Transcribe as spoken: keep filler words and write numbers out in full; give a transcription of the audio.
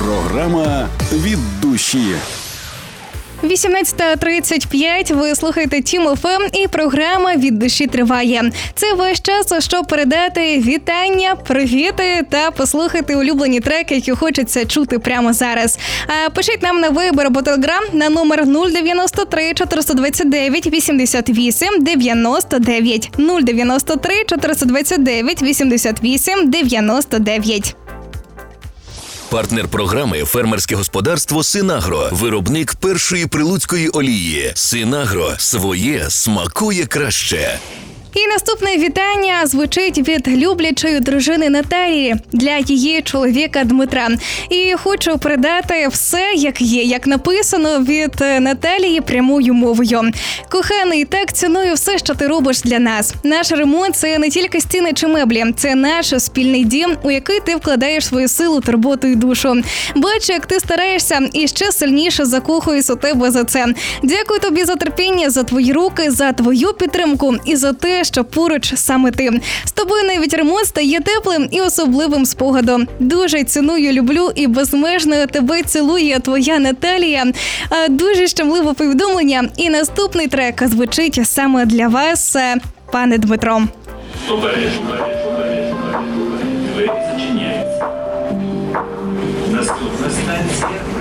Програма «Від душі». вісімнадцята тридцять п'ять, ви слухаєте Тім еф ем і програма «Від душі» триває. Це ваш час, щоб передати вітання, привіти та послухати улюблені треки, які хочеться чути прямо зараз. А пишіть нам на Viber або Telegram на номер нуль дев'яносто три чотириста двадцять дев'ять вісімдесят вісім дев'яносто дев'ять. нуль дев'яносто три чотириста двадцять дев'ять вісімдесят вісім дев'яносто дев'ять. Партнер програми – фермерське господарство «Синагро». Виробник першої прилуцької олії. «Синагро» – своє смакує краще. І наступне вітання звучить від люблячої дружини Наталії для її чоловіка Дмитра. І хочу передати все, як є, як написано від Наталії прямою мовою. Коханий, так ціную все, що ти робиш для нас. Наш ремонт – це не тільки стіни чи меблі, це наш спільний дім, у який ти вкладаєш свою силу, турботу і душу. Бачу, як ти стараєшся і ще сильніше закохуюсь у тебе за це. Дякую тобі за терпіння, за твої руки, за твою підтримку і за те, що поруч саме ти. З тобою навіть ремонт стає теплим і особливим спогадом. Дуже ціную, люблю і безмежно тебе цілує твоя Наталія. Дуже щемливе повідомлення. І наступний трек звучить саме для вас, пане Дмитро. Обережно. Двері зачиняються. Наступна станція